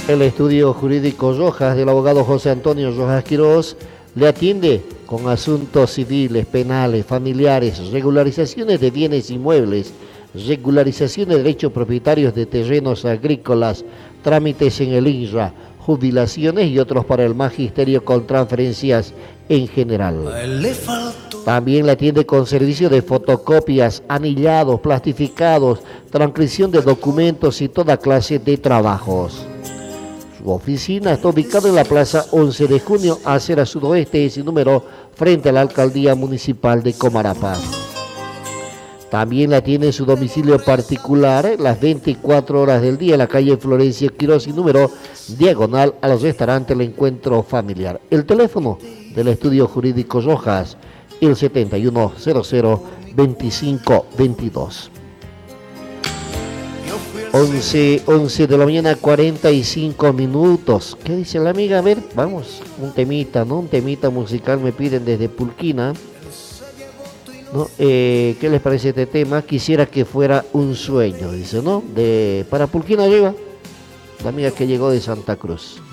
El estudio jurídico Rojas del abogado José Antonio Rojas Quiroz le atiende con asuntos civiles, penales, familiares, regularizaciones de bienes inmuebles, regularización de derechos propietarios de terrenos agrícolas, trámites en el INRA, jubilaciones y otros para el magisterio con transferencias en general. También le atiende con servicio de fotocopias, anillados, plastificados, transcripción de documentos y toda clase de trabajos. Su oficina está ubicada en la plaza 11 de junio, acera sudoeste, sin número, frente a la alcaldía municipal de Comarapa. También la tiene en su domicilio particular, las 24 horas del día, en la calle Florencio Quiroz, sin número, diagonal a los restaurantes El Encuentro Familiar. El teléfono del estudio jurídico Rojas, el 7100-2522. 11 de la mañana, 45 minutos. ¿Qué dice la amiga? A ver, vamos, un temita, ¿no? Un temita musical me piden desde Pulquina, ¿no? ¿Qué les parece este tema? Quisiera que fuera un sueño, dice, ¿no? Para Pulquina llega la amiga que llegó de Santa Cruz.